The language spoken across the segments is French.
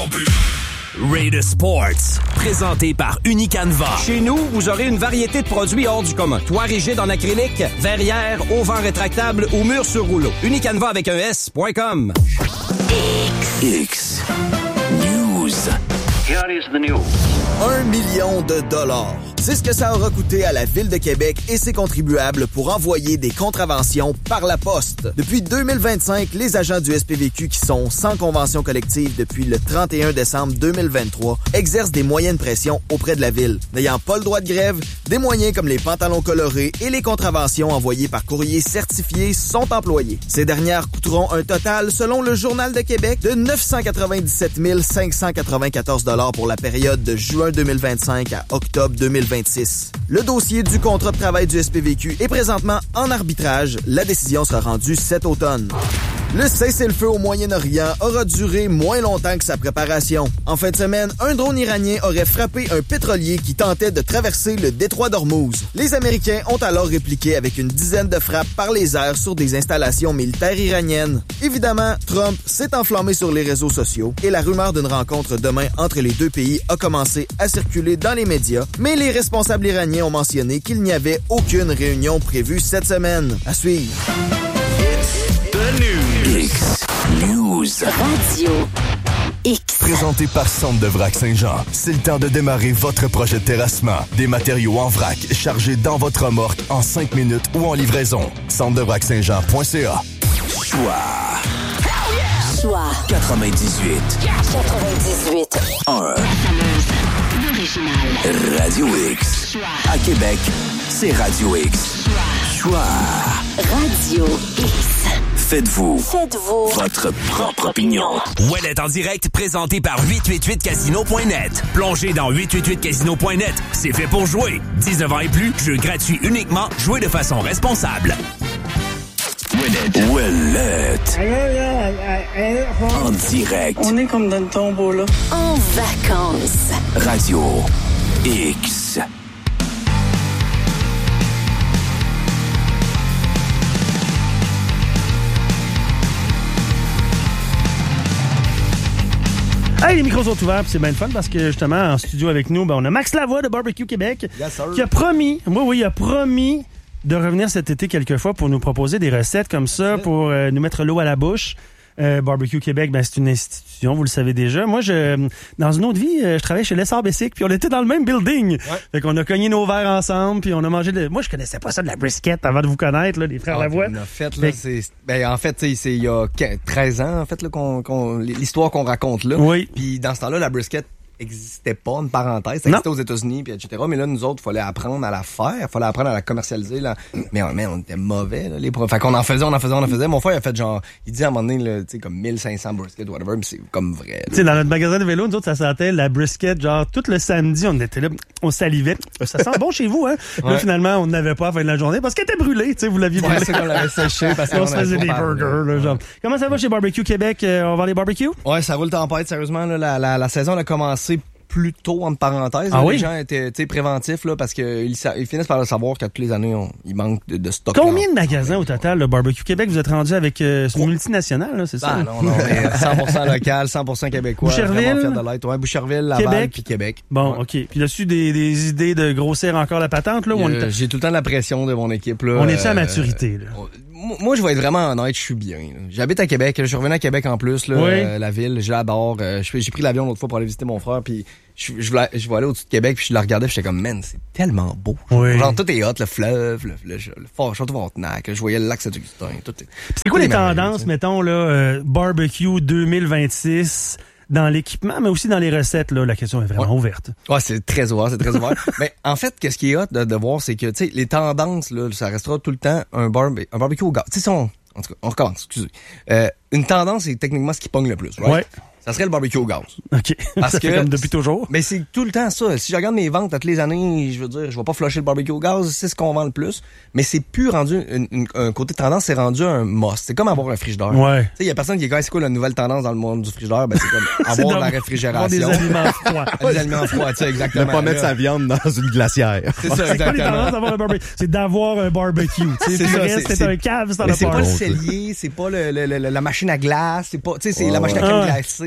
plus. Raider Sports, présenté par Unicanva. Chez nous, vous aurez une variété de produits hors du commun. Toit rigide en acrylique, verrière, auvent rétractable ou mur sur rouleau. Unicanva avec un S.com. X News. Here is the news. 1 million de dollars. C'est ce que ça aura coûté à la Ville de Québec et ses contribuables pour envoyer des contraventions par la poste. Depuis 2025, les agents du SPVQ qui sont sans convention collective depuis le 31 décembre 2023 exercent des moyens de pression auprès de la Ville. N'ayant pas le droit de grève, des moyens comme les pantalons colorés et les contraventions envoyées par courrier certifié sont employés. Ces dernières coûteront un total, selon le Journal de Québec, de 997 594 $ pour la période de juin 2025 à octobre 2026. Le dossier du contrat de travail du SPVQ est présentement en arbitrage. La décision sera rendue cet automne. Le cessez-le-feu au Moyen-Orient aura duré moins longtemps que sa préparation. En fin de semaine, un drone iranien aurait frappé un pétrolier qui tentait de traverser le détroit d'Ormuz. Les Américains ont alors répliqué avec une dizaine de frappes par les airs sur des installations militaires iraniennes. Évidemment, Trump s'est enflammé sur les réseaux sociaux et la rumeur d'une rencontre demain entre les deux pays a commencé à circuler dans les médias, mais les responsables iraniens ont mentionné qu'il n'y avait aucune réunion prévue cette semaine. À suivre. X News. Radio X. Présenté par Centre de Vrac Saint-Jean. C'est le temps de démarrer votre projet de terrassement. Des matériaux en vrac chargés dans votre remorque en 5 minutes ou en livraison. Centre-de-vrac-saint-jean.ca. Choix 98. 98. 1. Radio X. À Québec, c'est Radio X. Choix. Radio X. Faites-vous votre propre opinion. Ouellet en direct, présenté par 888casino.net. Plongez dans 888casino.net. C'est fait pour jouer. 19 ans et plus, jeu gratuit uniquement. Jouez de façon responsable. Ouellet. En direct. On est comme dans le tombeau, là. En vacances. Radio X. Hey, les micros sont ouverts, c'est bien le fun parce que justement, en studio avec nous, on a Max Lavoie de Barbecue Québec qui a promis, il a promis de revenir cet été quelquefois pour nous proposer des recettes comme ça, pour nous mettre l'eau à la bouche. Barbecue Québec, c'est une institution, vous le savez déjà. Moi, dans une autre vie, je travaillais chez Lessard Bessic, puis on était dans le même building. Ouais. Fait qu'on a cogné nos verres ensemble, puis on a mangé Moi, je connaissais pas ça de la brisket avant de vous connaître, là, les frères Lavoie. On a fait, là, en fait, c'est il y a 13 ans, en fait, là, l'histoire qu'on raconte là. Oui. Puis dans ce temps-là, la brisket existait pas, une parenthèse. Ça existait aux États-Unis, puis etc. Mais là, nous autres, il fallait apprendre à la faire. Il fallait apprendre à la commercialiser, là. Mais on était mauvais, là, Fait qu'on en faisait. Mon frère, il a fait genre, il dit à un moment donné, là, tu sais, comme 1500 briskets, whatever, mais c'est comme vrai. Tu sais, dans notre magasin de vélo, nous autres, ça sentait la brisket, genre, tout le samedi, on était là, on salivait. Ça sent bon chez vous, hein? Ouais. Là, finalement, on n'avait pas à la fin de la journée parce qu'elle était brûlée, tu sais, vous l'aviez brûlée. Ouais, c'est qu'on l'avait séché parce qu'on se faisait des burgers, là, genre. Comment ça va chez Barbecue Québec? On va les barbecues? Ouais, ça roule tempête, sérieusement, là. La saison a commencé plus tôt, entre parenthèses. Ah oui? Les gens étaient préventifs, là, parce qu'ils finissent par le savoir qu'à toutes les années, il manque de stock. Combien de magasins au total, le Barbecue Québec, vous êtes rendu avec ce multinational, là, c'est ça? Non, mais 100% local, 100% québécois. Boucherville? Vraiment fier de l'être. Ouais, Boucherville, Laval, puis Québec. Bon, ouais. OK. Puis là-dessus, des idées de grossir encore la patente, là? J'ai tout le temps de la pression de mon équipe, là. On est-tu à maturité, là? Moi, je vais être vraiment honnête, je suis bien. Là. J'habite à Québec, je suis revenu à Québec en plus, là, oui. La ville, je l'adore. J'ai pris l'avion l'autre fois pour aller visiter mon frère, puis je vais aller au-dessus de Québec, puis je le regardais, puis j'étais comme, man, c'est tellement beau. Oui. Genre, tout est hot, le fleuve, le fort Château-Frontenac, je voyais le lac Saint-Augustin, tout est... C'est quoi les tendances, mettons, là, barbecue 2026 dans l'équipement, mais aussi dans les recettes, là, la question est vraiment ouverte. Ouais, c'est très ouvert, Mais en fait, qu'est-ce qui est hot de voir, c'est que, tu sais, les tendances, là, ça restera tout le temps un barbecue au gaz. Tu sais, en tout cas, on recommence, excusez. Une tendance, c'est techniquement ce qui pogne le plus, right? Ouais. Ça serait le barbecue au gaz. OK. Parce que comme depuis toujours. Mais c'est tout le temps ça. Si je regarde mes ventes toutes les années, je veux dire, je vais pas flusher le barbecue au gaz, c'est ce qu'on vend le plus. Mais c'est plus rendu un côté tendance, c'est rendu un must. C'est comme avoir un frigidaire. Ouais. Tu sais, il y a personne qui est c'est quoi la nouvelle tendance dans le monde du frigidaire? Ben, c'est comme avoir de la réfrigération. Des aliments froids. Des aliments froids, tu sais, exactement. Ne pas mettre sa viande dans une glacière. C'est ça, exactement. C'est pas les tendances d'avoir un barbecue. C'est d'avoir un barbecue. C'est ça. C'est un cave, c'est pas le cellier, c'est pas la machine à glace, c'est pas, tu sais, c'est la machine à crème glacée.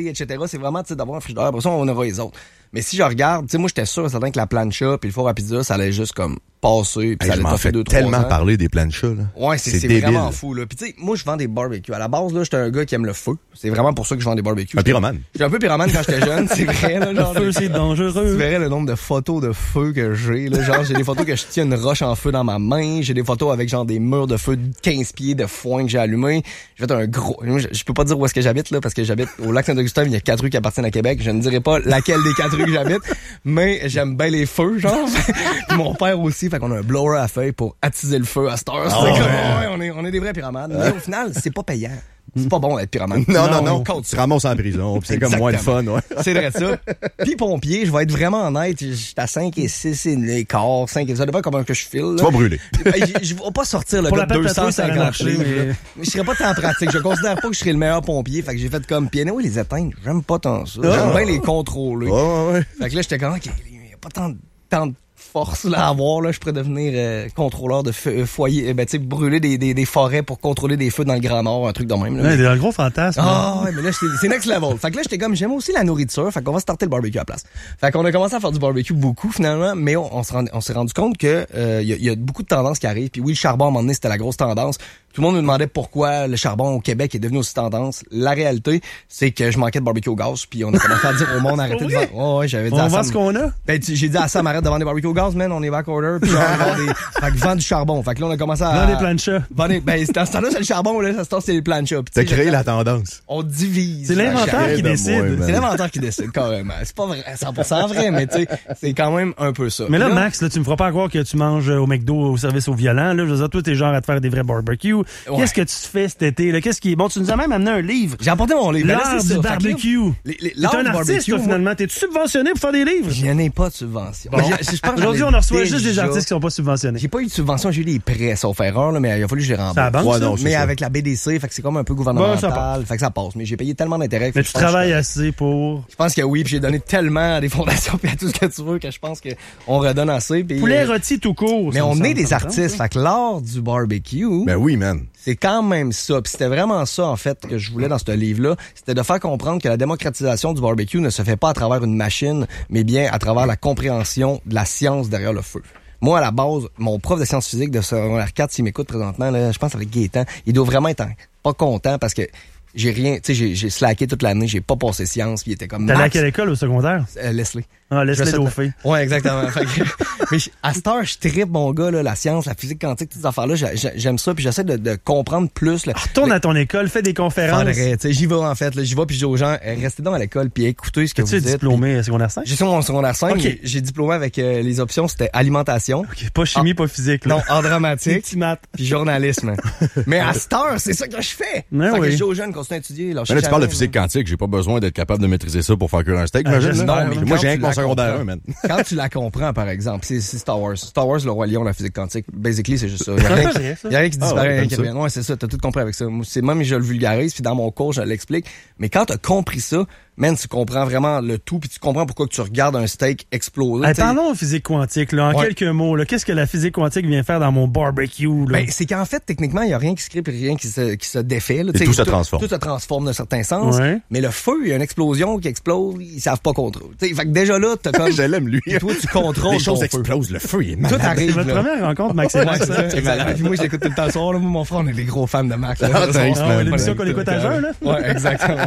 passer, etc. C'est vraiment, tu sais, d'avoir un frigidaire. Après ça, on aura les autres. Mais si je regarde, tu sais, moi, j'étais sûr, certain que la plancha puis le four à pizza, ça allait juste comme passer. Puis ça allait fait 2-3 tellement ans. Parler des planchas, là. Ouais, c'est vraiment fou, là. Puis tu sais, moi, je vends des barbecues. À la base, là, j'étais un gars qui aime le feu. C'est vraiment pour ça que je vends des barbecues. Un pyromane. J'étais un peu pyromane quand j'étais jeune, c'est vrai, là. Genre, le feu, c'est dangereux. Tu verrais le nombre de photos de feu que j'ai, là. Genre, j'ai des photos que je tiens une roche en feu dans ma main. J'ai des photos avec, genre, des murs de feu de 15 pieds de foin que j'ai allumé. J'ai fait un gros, je peux pas dire où est-ce que j'habite, là, parce que j'habite au lac Saint-Augustin, il y a 4 rues qui appartiennent à Québec. Je ne dirai pas laquelle des 4 rues que j'habite, mais j'aime bien les feux, genre. Puis mon père aussi, fait qu'on a un blower à feuilles pour attiser le feu à cette heure. On est des vrais pyromanes. Mais au final, c'est pas payant. C'est pas bon d'être pyromane. Non. Tu ramasses en prison, c'est comme moins le fun, ouais. C'est vrai ça. Puis pompier, je vais être vraiment honnête, j'étais à 5 et 6 et les quarts, 5 et ça dépend comment que je file. Tu vas brûler. Je vais pas sortir le gars de 250 livres. Mais je serais pas tant pratique. Je considère pas que je serais le meilleur pompier. Fait que j'ai fait comme piano les éteindre. J'aime pas tant ça. J'aime bien les contrôler. Ouais. Fait que là, j'étais comme, OK, il y a pas tant de force là à avoir, là, je pourrais devenir contrôleur de foyer, tu sais, brûler des forêts pour contrôler des feux dans le Grand Nord, un truc de même. Là. Ouais, c'est un gros fantasme. Ah ouais, mais là c'est next level. Fait que là j'étais comme j'aime aussi la nourriture, fait qu'on va starter le barbecue à la place. Fait qu'on a commencé à faire du barbecue beaucoup finalement, mais on s'est rendu compte que y a beaucoup de tendances qui arrivent. Puis oui, le charbon à un moment donné, c'était la grosse tendance. Tout le monde nous demandait pourquoi le charbon au Québec est devenu aussi tendance. La réalité, c'est que je manquais de barbecue au gaz, puis on a commencé à dire au monde arrêtez de vendre. Oh, ouais, j'avais dit on à voit Sam, ce qu'on a. Ben j'ai dit à Sam arrête de vendre des barbecues au gaz, man, on est back order, puis on vend des fait que vend du charbon. Fait que là on a commencé à vendre des planchas. Ben dans ce temps-là, c'est le charbon, là, ça se c'est les planchas. T'as créé la tendance. On divise. C'est l'inventaire qui décide. C'est l'inventaire qui décide carrément. C'est pas vrai 100% vrai, mais tu sais, c'est quand même un peu ça. Mais là, Max, là, tu me feras pas croire que tu manges au McDo au service au violent, là. Je veux dire, toi t'es genre à te faire des vrais barbecues. Ouais. Qu'est-ce que tu fais cet été, là? Qu'est-ce qui est bon? Tu nous as même amené un livre. J'ai apporté mon livre. L'art du barbecue. T'es un artiste, finalement. T'es-tu subventionné pour faire des livres? Je n'ai pas de subvention. Bon. Aujourd'hui, on en reçoit juste des artistes qui sont pas subventionnés. J'ai pas eu de subvention, j'ai eu des prêts, sauf erreur, là, mais il a fallu que je les rembourse. Mais avec la BDC, fait que c'est comme un peu gouvernemental, fait que ça passe. Mais j'ai payé tellement d'intérêts. Mais tu travailles assez pour... Je pense que oui, puis j'ai donné tellement à des fondations puis à tout ce que tu veux que je pense qu'on redonne assez. Poulet rôti tout court. Mais on est des artistes, fait que l'art du barbecue... Ben oui, man. C'est quand même ça. Puis c'était vraiment ça, en fait, que je voulais dans ce livre-là. C'était de faire comprendre que la démocratisation du barbecue ne se fait pas à travers une machine, mais bien à travers la compréhension de la science derrière le feu. Moi, à la base, mon prof de sciences physiques de secondaire 4, s'il m'écoute présentement, là, je pense avec Gaétan, il doit vraiment être pas content parce que j'ai rien, tu sais, j'ai slacké toute l'année, j'ai pas passé sciences, puis il était comme... T'es allé à quelle école au secondaire? Leslie. Ah, Leslie Dauphin. Ouais, exactement. Mais à cette heure, je trippe, mon gars, là, la science, la physique quantique, toutes ces affaires-là, j'aime ça, puis j'essaie de comprendre plus. Retourne à ton école, fais des conférences. J'y vais, en fait, j'y vais, puis je dis aux gens, restez donc à l'école, puis écoutez ce que vous dites. Tu es diplômé à secondaire 5? J'ai sur mon secondaire 5, okay. J'ai diplômé avec les options, c'était alimentation. Okay, pas chimie, pas physique, là. Non, art dramatique, puis journalisme. Mais à cette heure, c'est ça que je fais. Fait que je dis aux jeunes, continuez à étudier. Mais là, tu parles de physique quantique, j'ai pas besoin d'être capable de maîtriser ça pour faire cuire un steak, imagine. Non, mais moi, j'ai rien que mon secondaire 1, man. Quand tu la comprends, par exemple, c'est Star Wars. Star Wars, le Roi Lion, la physique quantique, basically, c'est juste ça. Il y a rien qui disparaît, rien qui revient. Ouais, c'est ça, t'as tout compris avec ça. C'est même, je le vulgarise, puis dans mon cours, je l'explique. Mais quand t'as compris ça, man, tu comprends vraiment le tout, puis tu comprends pourquoi que tu regardes un steak exploser. Hey, parlons de physique quantique, là, en quelques mots. Là, qu'est-ce que la physique quantique vient faire dans mon barbecue? Là? Ben, c'est qu'en fait, techniquement, il n'y a rien qui se crée, puis rien qui se défait. Là, et tout se transforme. Tout se transforme d'un certain sens. Ouais. Mais le feu, il y a une explosion qui explose, ils savent pas contrôler. Fait que déjà là, t'as comme... Je l'aime, lui. Toi, tu contrôles. Les choses explosent, le feu, il est malade. Tout arrive. C'est votre première rencontre, Max et Max. C'est malade. Puis moi, je l'écoute tout le temps soir. Là. Moi, mon frère, on est des gros fans de Max. L'émission qu'on écoute à jeun, là. Ouais, exactement.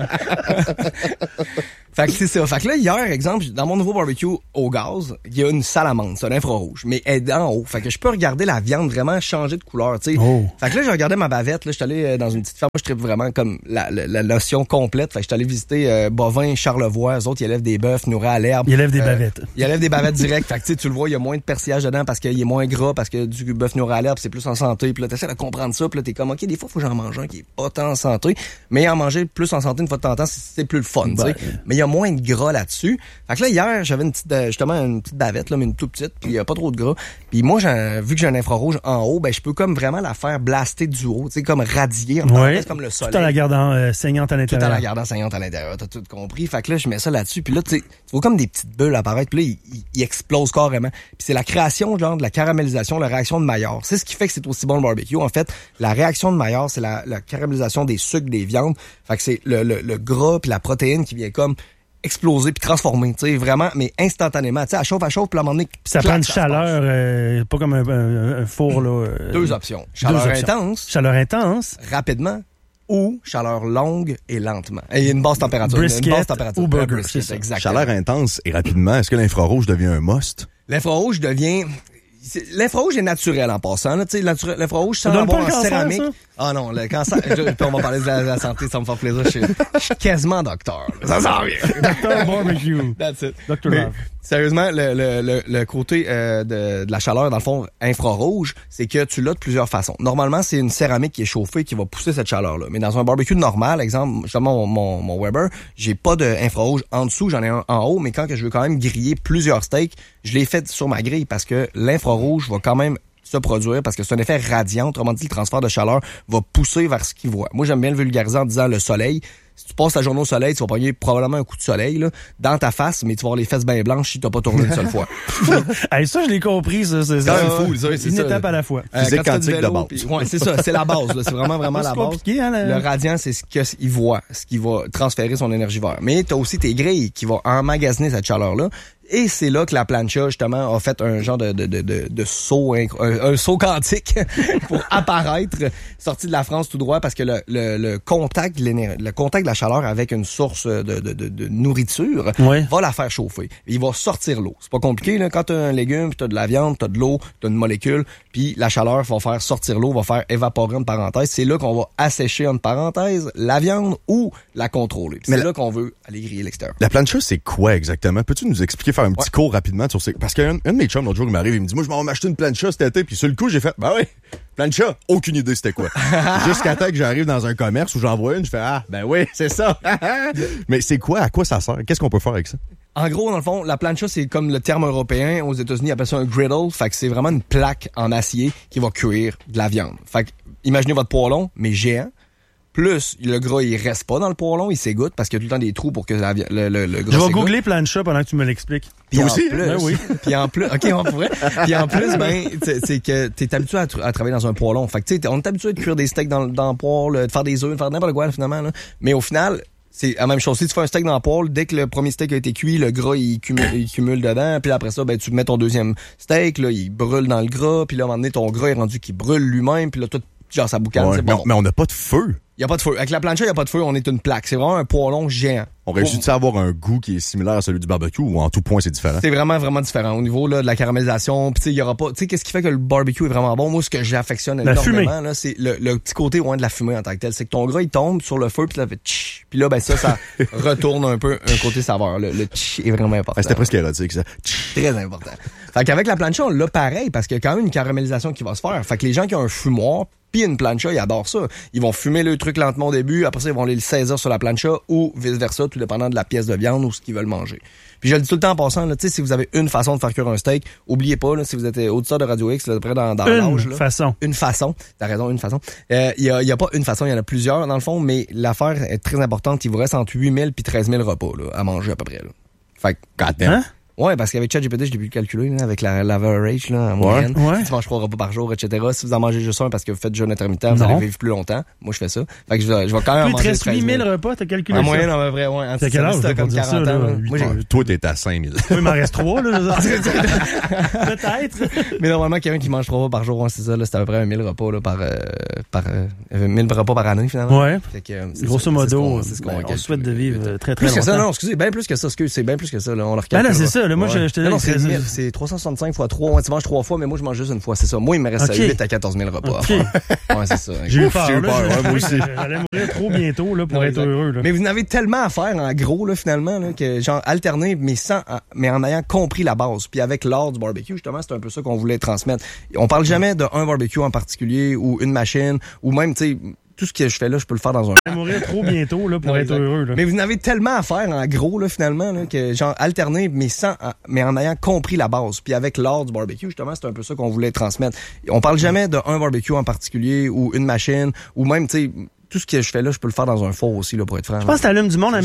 Fait que c'est ça. Fait que là, hier, exemple, dans mon nouveau barbecue au gaz, il y a une salamandre, c'est un infrarouge, mais elle est en haut. Fait que je peux regarder la viande vraiment changer de couleur, tu sais. Oh. Fait que là, j'ai regardé ma bavette, là, je suis allé dans une petite ferme, je tripe vraiment comme la notion complète. Fait que je suis allé visiter Bovin, Charlevoix, eux autres, ils élèvent des bœufs, nourris à l'herbe. Ils élèvent des bavettes. Ils élèvent des bavettes directes. Fait que tu le vois, il y a moins de persillage dedans parce qu'il est moins gras, parce que du bœuf nourri à l'herbe, c'est plus en santé. Puis là, t'essaies de comprendre ça, puis là, t'es comme, OK, des fois, faut que j'en mange un qui est pas tant en santé, mais en manger plus en santé une fois de temps en temps, c'est plus le fun, tu sais. Mais il y a moins de gras là-dessus. Fait que là, hier, j'avais une petite bavette, là, mais une toute petite, puis il y a pas trop de gras. Puis moi, vu que j'ai un infrarouge en haut, ben je peux comme vraiment la faire blaster du haut, tu sais, comme radier, comme le soleil. Tout en la gardant saignante à l'intérieur. Tout en la gardant saignante à l'intérieur, t'as tout compris. Fait que là, je mets ça là-dessus, puis là, tu vois comme des petites bulles apparaître, puis là, il explose carrément. Puis c'est la création, genre, de la caramélisation, la réaction de Maillard. C'est ce qui fait que c'est aussi bon le barbecue. En fait, la réaction de Maillard, c'est la caramélisation des sucres, des viandes. Fait que c'est le gras puis la protéine qui vient comme exploser puis transformer, tu sais, vraiment, mais instantanément. Tu sais, à chauffe, puis à un moment donné... Ça prend une chaleur, pas comme un four, là. Deux options. Chaleur intense. Chaleur intense. Rapidement. Ou chaleur longue et lentement. Et une basse température. Brisket une basse température. ou burger. Brisket, exactement. Chaleur intense et rapidement, est-ce que l'infrarouge devient un must? L'infrarouge devient... L'infrarouge est naturel en passant. Là, l'infrarouge, sans avoir en céramique... Ça? Ah non, le cancer... on va parler de la santé, ça me fait plaisir. Je suis quasiment docteur. Ça sent bien. Docteur Barbecue. That's it. Docteur Love. Sérieusement, le côté de la chaleur, dans le fond, infrarouge, c'est que tu l'as de plusieurs façons. Normalement, c'est une céramique qui est chauffée qui va pousser cette chaleur-là. Mais dans un barbecue normal, exemple, justement, mon Weber, j'ai pas d'infrarouge en dessous, j'en ai un en haut, mais quand que je veux quand même griller plusieurs steaks, je l'ai fait sur ma grille parce que l'infrarouge va quand même se produire parce que c'est un effet radiant. Autrement dit, le transfert de chaleur va pousser vers ce qu'il voit. Moi, j'aime bien le vulgariser en disant le soleil. Si tu passes la journée au soleil, tu vas pogner probablement un coup de soleil là, dans ta face, mais tu vas avoir les fesses bien blanches si t'as pas tourné une seule fois. Hey, ça, je l'ai compris, ça. C'est fou, c'est une étape à la fois. Physique quantique de base. Ouais, c'est ça, c'est la base. Là, c'est vraiment la base. Hein, le radiant, c'est ce qu'il voit, ce qui va transférer son énergie vers. Mais t'as aussi tes grilles qui vont emmagasiner cette chaleur-là. Et c'est là que la plancha, justement, a fait un genre de saut, un saut quantique pour apparaître, sorti de la France tout droit, parce que le contact de la chaleur avec une source de nourriture va la faire chauffer. Il va sortir l'eau. C'est pas compliqué, là. Quand t'as un légume, puis t'as de la viande, t'as de l'eau, t'as une molécule, puis la chaleur va faire sortir l'eau, va faire évaporer entre parenthèses. C'est là qu'on va assécher entre parenthèses la viande ou la contrôler. C'est là qu'on veut aller griller l'extérieur. La plancha, c'est quoi exactement? Peux-tu nous expliquer, faire un petit cours rapidement sur parce qu'un de mes chums l'autre jour qui m'arrive, il me dit moi je m'en vais m'acheter une plancha cet été, puis sur le coup j'ai fait oui, plancha, aucune idée c'était quoi. Jusqu'à temps que j'arrive dans un commerce où j'en vois une, je fais oui, c'est ça. Mais c'est quoi, à quoi ça sert? Qu'est-ce qu'on peut faire avec ça? En gros, dans le fond, la plancha, c'est comme le terme européen. Aux États-Unis, ils appellent ça un griddle. Fait que c'est vraiment une plaque en acier qui va cuire de la viande. Fait que imaginez votre poêlon, mais géant. Plus, le gras, il reste pas dans le poêlon, il s'égoutte parce qu'il y a tout le temps des trous pour que le gras s'égoutte. Je vais googler plancha pendant que tu me l'expliques. Puis en aussi? Plus, ben oui. Puis en plus, OK, on pourrait. Puis en plus, c'est que t'es habitué à travailler dans un poêlon. Fait que, tu sais, on est habitué de cuire des steaks dans le poêle, de faire des œufs, de faire n'importe quoi, finalement, là. Mais au final, c'est la même chose. Si tu fais un steak dans le poêle, dès que le premier steak a été cuit, le gras, il cumule dedans. Puis après ça, tu mets ton deuxième steak, là, il brûle dans le gras. Puis là, à un moment donné, ton gras est rendu qu'il brûle lui-même. Puis là, tout, genre, ça boucane. Ouais, mais on n'a pas de feu. Il n'y a pas de feu. Avec la plancha, il n'y a pas de feu. On est une plaque. C'est vraiment un poêlon géant. On réussit à avoir un goût qui est similaire à celui du barbecue ou en tout point c'est différent? C'est vraiment, vraiment différent. Au niveau là, de la caramélisation, puis tu sais, il y aura pas... Tu sais, qu'est-ce qui fait que le barbecue est vraiment bon? Moi, ce que j'affectionne énormément, là, c'est le petit côté de la fumée en tant que tel. C'est que ton gras, il tombe sur le feu, puis ça fait tch. Puis là, ça retourne un peu un côté saveur. Le tch est vraiment important. C'était presque érotique, ça. Très important. Fait qu'avec la plancha, on l'a pareil, parce qu'il y a quand même une caramélisation qui va se faire. Fait que les gens qui ont un fumoir, puis une plancha, ils adorent ça. Ils vont fumer le truc lentement au début, après ça, ils vont aller le saisir sur la plancha ou vice-versa, tout dépendant de la pièce de viande ou ce qu'ils veulent manger. Puis je le dis tout le temps en passant, là, tu sais, si vous avez une façon de faire cuire un steak, oubliez pas, là, si vous êtes auditeur de Radio X, là, près dans l'âge, là. Une façon. T'as raison, une façon. Il y a pas une façon, il y en a plusieurs, dans le fond, mais l'affaire est très importante. Il vous reste entre 8 000 puis 13 000 repas, là, à manger à peu près, là. Fait que, hein? Ouais, parce qu'avec ChatGPT, je l'ai pu le calculer, là, avec l'average, là, en moyenne. Ouais. Si tu manges 3 repas par jour, etc. Si vous en mangez juste un parce que vous faites jeûne intermittent, vous allez vivre plus longtemps. Moi, je fais ça. Fait que je vais quand même manger 13 000. 8 000 repas, t'as calculé en ça? Moyenne, en vrai, ouais. T'as quel âge, t'as comme 40 ça, ans. Moi, toi, t'es à 5 000. Il m'en reste 3, là. Peut-être. Mais normalement, quelqu'un qui mange 3 repas par jour, ouais, c'est ça, là, c'est à peu près 1 000 repas, là, par 1000 repas par année, finalement. Ouais. Fait que, grosso modo, on souhaite de vivre très, très longtemps. Plus que ça, non, excusez, bien plus que ça, c'est bien plus que ça, là. On le recalcule. Ben là, c'est ça, là. Moi, je te c'est 365 fois 3. Ouais, tu manges 3 fois, mais moi, je mange juste une fois. C'est ça. Moi, il me reste 8 à 14 000 repas. Okay. Ouais, c'est ça. J'ai eu peur, moi aussi. J'allais mourir trop bientôt, là, pour être heureux, là. Mais vous en avez tellement à faire, en gros, là, finalement, là, que, genre, alterner, mais en ayant compris la base. Puis avec l'art du barbecue, justement, c'est un peu ça qu'on voulait transmettre. On parle jamais d'un barbecue en particulier ou une machine ou même, tu sais, tout ce que je fais là, je peux le faire dans un... Je vais mourir trop bientôt là, pour être heureux. Là. Mais vous en avez tellement à faire, en gros, là, finalement, là, que genre alterner, mais en ayant compris la base. Puis avec l'art du barbecue, justement, c'est un peu ça qu'on voulait transmettre. On parle jamais d'un barbecue en particulier ou une machine, ou même, tu sais, tout ce que je fais là, je peux le faire dans un four aussi, là, pour être franc. Je pense que t'allumes du monde